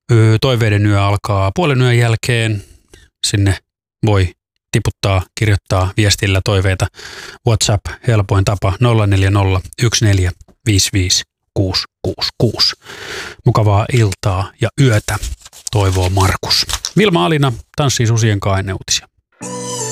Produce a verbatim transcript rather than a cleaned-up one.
Toiveiden yö alkaa puolen yön jälkeen. Sinne voi tiputtaa, kirjoittaa viestillä toiveita. WhatsApp, helpoin tapa nolla neljä nolla yksi neljä viisi viisi kuusi kuusi kuusi. Mukavaa iltaa ja yötä, toivoo Markus. Vilma Alina tanssii susien kanssa ennen uutisia.